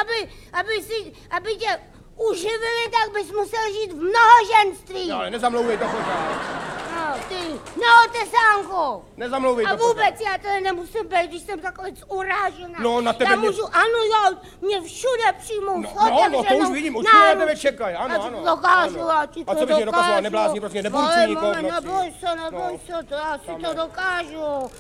aby tě uživili, tak bys musel žít v mnohoženství. No, ale nezamlouvej to pořád. No, ty neotesánku. Nezamlouvej to A vůbec já tady nemusím být, když jsem takhle urážená. No, na tebe já mě... můžu, ano, jo, mě všude přijmou s No, to už vidím, už na tebe čekají, ano. Dokážu, ano. A co bys mě dokazoval, neblázni, prostě neburcuj nikoho v noci. Neboj se, to já si to dokážu.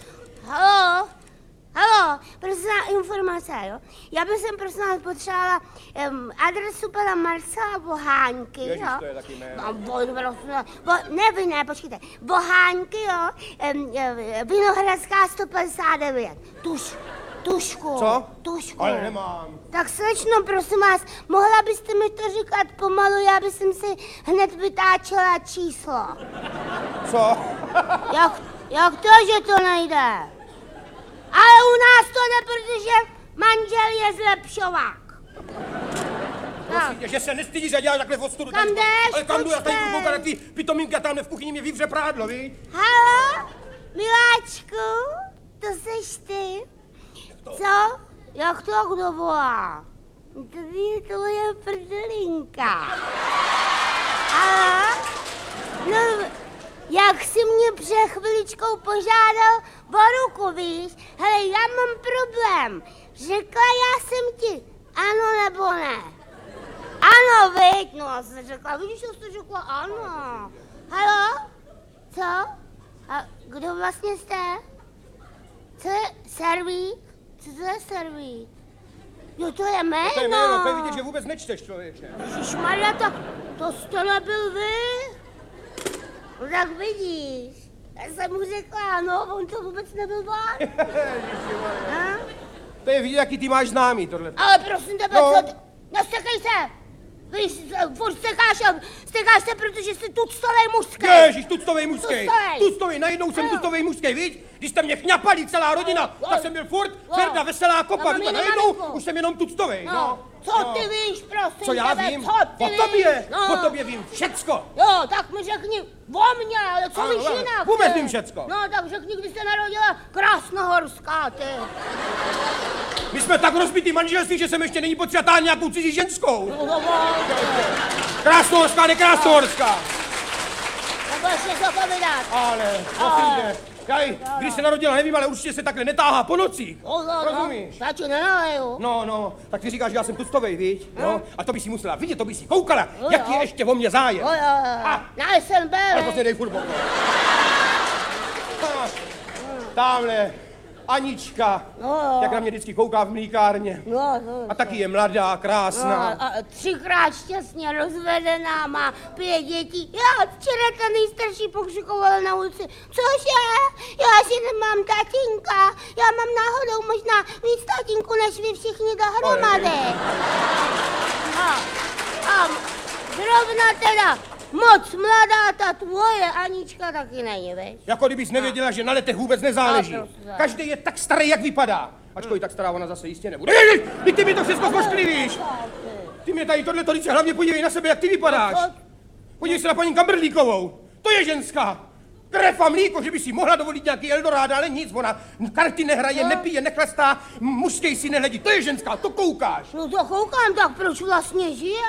Halo, prosím vás, informace, jo? Já bych sem prosím vás potřebovala adresu pana Marcela Bohánky, Ježiš, jo? to je taky jméno. Ne, počkejte. Bohánky, jo? Vinohradská 159. Tušku. Co? Tušku. Ale nemám. Tak slečno, prosím vás, mohla byste mi to říkat pomalu, já bych si hned vytáčela číslo. Co? Jak to, že to nejde? Ale u nás to jde, protože manžel je zlepšovák. Prosím tě, že se nestydíš a děláš takhle v ostudu. Kam jdeš? Ale kam jdu, já tady budu koukat na ty pitomínky a tamhle v kuchyni mě vyvře prádlo, víš? Haló, miláčku, to seš ty? Co? Jak to kdo volá? To je prdelinka. Haló? No, jak jsi mě před chviličkou požádal o ruku, víš? Hele, já mám problém. Řekla já jsem ti ano nebo ne? Ano, viď? No, já jsem řekla, vidíš, že jsi řekla ano. Haló? Co? A kdo vlastně jste? Co je servík? Co to je servík? Jo, to je jméno. To je jméno, to je vidět, že vůbec nečteš, člověče. Ježišmarja, tak to jste nebyl vy? No tak vidíš, já jsem mu řekla, no, on to vůbec nebyl on. To je vidět, jaký ty máš známý, tohle. Ale prosím tebe, No. co ty? Nestekej se! Víš, furt stekáš se, protože jsi tuctovej mužskej. Ježiš, tuctovej mužskej. Tuctovej. Tuctovej, najednou jsem tuctovej mužskej, víš? Když jste mě chňapali celá rodina, tak jsem byl furt Ferda, veselá kopa, víš? A najednou už jsem jenom tuctovej, no. Co ty víš, prosím Co já tebe, vím? co ty O tobě, víš? o tobě vím všecko. Jo, tak mi řekni o mně, ale co Ano, víš ale jinak? vůbec ty? vím všecko. No, tak řekni, kdy se narodila Krásnohorská, ty. My jsme tak rozbitý manželství, že jsem ještě není potřeba nějakou cizí ženskou. No, Krásnohorská, ne Krásnohorská. nebudeš něco povídat. Ale, prosím tě, když se narodila, nevím, ale určitě se takhle netáhá po nocích. Rozumíš? Já ti nenaleju. No, tak ty říkáš, že já jsem tuctovej, víš? No, a to by si musela vidět, to by si koukala, jak je ještě o mě zájem. Nejsem Ale byl. prostě dej furt boku. Tamhle, Anička, jak na mě vždycky kouká v mlýkárně. A taky je mladá, krásná. A 3krát šťastně rozvedená, má 5 dětí. Já včera ten nejstarší pokřikoval na ulici. Cože? Já si nemám tatínka. Já mám náhodou možná víc tatínku, než vy všichni dohromady. A zrovna teda moc mladá ta tvoje Anička taky není, veď? Jako kdybys nevěděla, že na letech vůbec nezáleží. Každý je tak starý, jak vypadá. Ačkoliv tak stará ona zase jistě nebude. Ježiš, ty mi to všechno zkošklivíš. Ty mě tady tohle říct, hlavně podívej na sebe, jak ty vypadáš. Podívej se na paní Kamberlíkovou. To je ženská. Krev a mlíko, že by si mohla dovolit nějaký Eldorado, ale nic, ona karty nehraje, nepije, nechlastá, mužskej si nehledí. To je ženská, to koukáš. No to koukám, tak proč vlastně žije?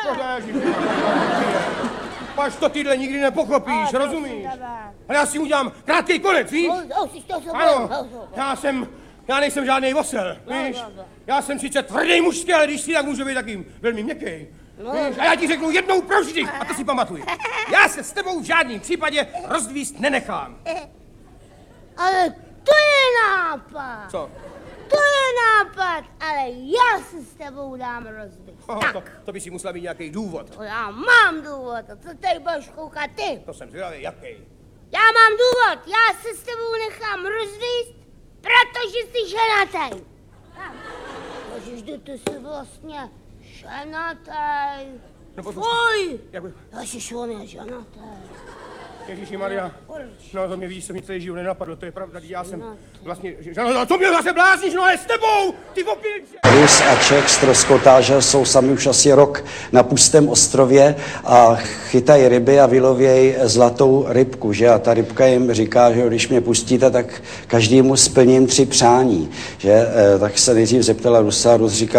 Až to tyhle nikdy nepochopíš, rozumíš? Ale já si udělám krátký konec, víš? Ano, já nejsem žádnej osel, víš? Já jsem sice tvrdý mužský, ale když si tak můžu být taky velmi měkký. Víš? A já ti řeknu jednou provždy, a to si pamatuj. Já se s tebou v žádném případě rozvíst nenechám. Ale to je nápad. Co? To je nápad, ale já se s tebou dám rozbít. To by si musela mít nějaký důvod. Já mám důvod, a co tady budeš koukat ty? To jsem zvědavý, jaký? Já mám důvod, já se s tebou nechám rozvíst, protože jsi ženatý. Ježiš, ty jsi vlastně ženatý. Fuj! Ježiš, on je ženatý. Ježíši Maria, no to mě víš, co mi celý život nenapadlo, to je pravda, já jsem vlastně, no co mě zase blázníš, no ale s tebou, ty opilče! Rus a Čech z Troskotáže jsou sami už asi rok na pustém ostrově a chytají ryby a vylovějí zlatou rybku, že? A ta rybka jim říká, že když mě pustíte, tak každému splním 3 přání, že? Tak se nejdřív zeptala Rusa, Rus říká,